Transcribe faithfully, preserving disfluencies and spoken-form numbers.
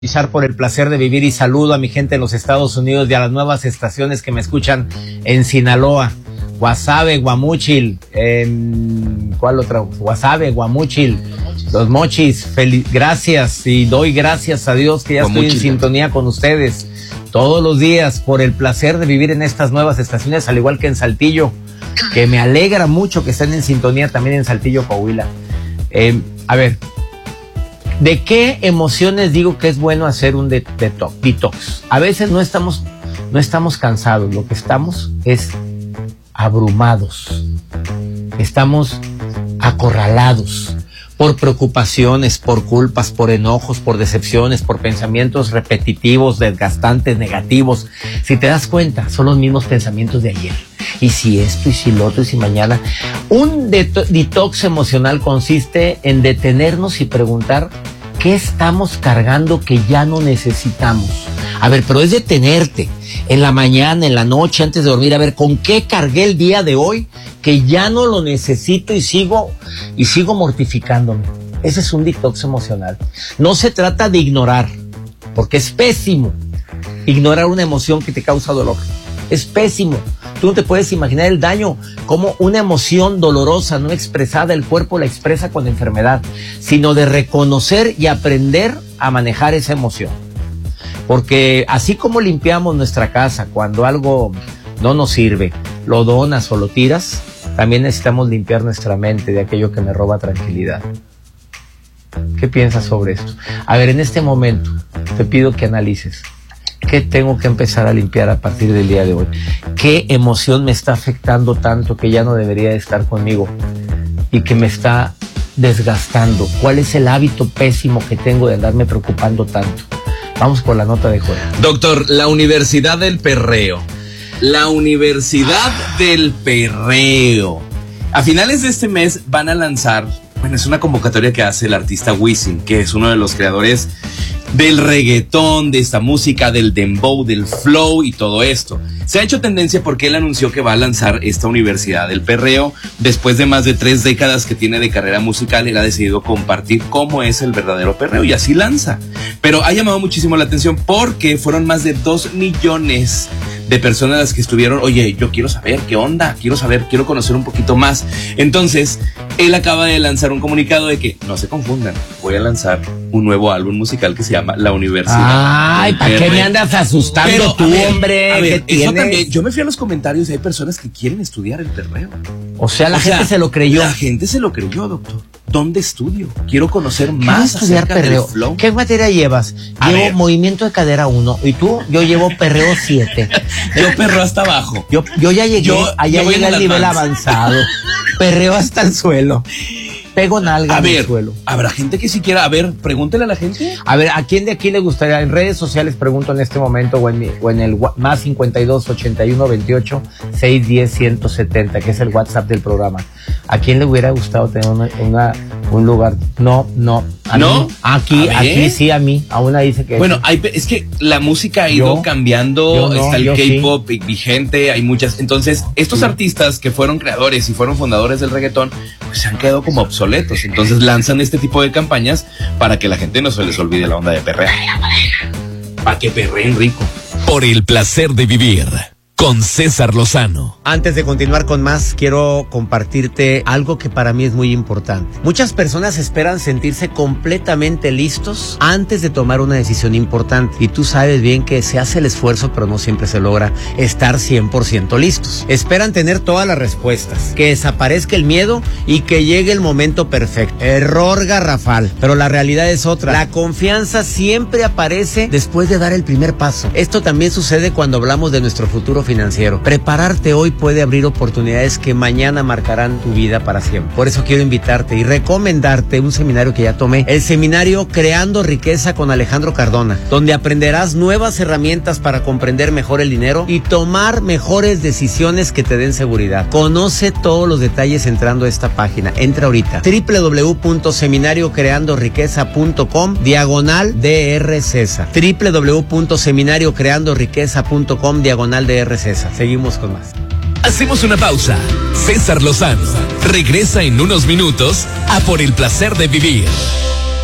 Por el placer de vivir y saludo a mi gente en los Estados Unidos y a las nuevas estaciones que me escuchan en Sinaloa, Guasave, Guamúchil, en, ¿cuál otra? Guasave, Guamúchil, Los Mochis, feliz, gracias y doy gracias a Dios que ya Guamúchil. Estoy en sintonía con ustedes todos los días por el placer de vivir en estas nuevas estaciones, al igual que en Saltillo, que me alegra mucho que estén en sintonía también en Saltillo, Coahuila. Eh, a ver, ¿de qué emociones digo que es bueno hacer un de- de- detox? A veces no estamos, no estamos cansados, lo que estamos es abrumados, estamos acorralados por preocupaciones, por culpas, por enojos, por decepciones, por pensamientos repetitivos, desgastantes, negativos. Si te das cuenta, son los mismos pensamientos de ayer. Y si esto, y si lo otro, y si mañana. Un det- detox emocional consiste en detenernos y preguntar ¿qué estamos cargando que ya no necesitamos? A ver, pero es detenerte en la mañana, en la noche, antes de dormir, a ver, ¿con qué cargué el día de hoy que ya no lo necesito y sigo, y sigo mortificándome? Ese es un detox emocional. No se trata de ignorar, porque es pésimo ignorar una emoción que te causa dolor. Es pésimo. Tú no te puedes imaginar el daño, como una emoción dolorosa, no expresada, el cuerpo la expresa con enfermedad, sino de reconocer y aprender a manejar esa emoción. Porque así como limpiamos nuestra casa cuando algo no nos sirve, lo donas o lo tiras, también necesitamos limpiar nuestra mente de aquello que me roba tranquilidad. ¿Qué piensas sobre esto? A ver, en este momento te pido que analices. ¿Qué tengo que empezar a limpiar a partir del día de hoy? ¿Qué emoción me está afectando tanto que ya no debería de estar conmigo y que me está desgastando? ¿Cuál es el hábito pésimo que tengo de andarme preocupando tanto? Vamos con la nota de juego. Doctor, la Universidad del Perreo. La Universidad del Perreo. A finales de este mes van a lanzar, bueno, es una convocatoria que hace el artista Wisin, que es uno de los creadores del reggaetón, de esta música, del dembow, del flow y todo esto. Se ha hecho tendencia porque él anunció que va a lanzar esta Universidad del Perreo. Después de más de tres décadas que tiene de carrera musical, él ha decidido compartir cómo es el verdadero perreo y así lanza. Pero ha llamado muchísimo la atención porque fueron más de dos millones de personas las que estuvieron, oye, yo quiero saber qué onda, quiero saber, quiero conocer un poquito más. Entonces, él acaba de lanzar un comunicado de que, no se confundan, voy a lanzar un nuevo álbum musical que se llama La Universidad. Ay, ¿para qué me andas asustando? Pero, tú, ver, hombre? A ver, ¿qué eso tienes? también, yo me fui a los comentarios y hay personas que quieren estudiar el perreo. O sea, la o gente sea, se lo creyó. La gente se lo creyó, doctor. ¿Dónde estudio? Quiero conocer ¿Qué más estudiar acerca perreo? del flow. ¿Qué materia llevas? A Llevo ver. movimiento de cadera uno y tú, yo llevo perreo siete. Yo perreo hasta abajo. Yo, yo ya llegué, Yo- allá yo voy llegué en al el nivel advance. avanzado. Perreo hasta el suelo. Pego nalga A en ver, el suelo. ¿habrá gente que siquiera, a ver, pregúntele a la gente? A ver, ¿a quién de aquí le gustaría? En redes sociales pregunto en este momento o en, mi, o en el wa- más cincuenta y dos, ochenta y uno, veintiocho, seiscientos diez, ciento setenta, que es el WhatsApp del programa. ¿A quién le hubiera gustado tener una, una un lugar? No, no. ¿A ¿No? mí? Aquí, A ver. aquí sí, a mí. A una dice que... Bueno, hay, es que la música ha ido Yo- cambiando, yo no, está el yo K-pop vigente, hay muchas. Entonces, estos Sí. artistas que fueron creadores y fueron fundadores del reggaetón, pues se han quedado como obsoletos. Entonces lanzan este tipo de campañas para que la gente no se les olvide la onda de perrear. Para que perreen rico. Por el placer de vivir con César Lozano. Antes de continuar con más, quiero compartirte algo que para mí es muy importante. Muchas personas esperan sentirse completamente listos antes de tomar una decisión importante. Y tú sabes bien que se hace el esfuerzo, pero no siempre se logra estar cien por ciento listos. Esperan tener todas las respuestas, que desaparezca el miedo y que llegue el momento perfecto. Error garrafal. Pero la realidad es otra. La confianza siempre aparece después de dar el primer paso. Esto también sucede cuando hablamos de nuestro futuro financiero. Prepararte hoy puede abrir oportunidades que mañana marcarán tu vida para siempre. Por eso quiero invitarte y recomendarte un seminario que ya tomé, el seminario Creando Riqueza con Alejandro Cardona, donde aprenderás nuevas herramientas para comprender mejor el dinero y tomar mejores decisiones que te den seguridad. Conoce todos los detalles entrando a esta página. Entra ahorita. doble u doble u doble u punto seminario creando riqueza punto com diagonal D R César. doble u doble u doble u punto seminario creando riqueza punto com diagonal D R César. Seguimos con más. Hacemos una pausa. César Lozano regresa en unos minutos a Por el placer de vivir.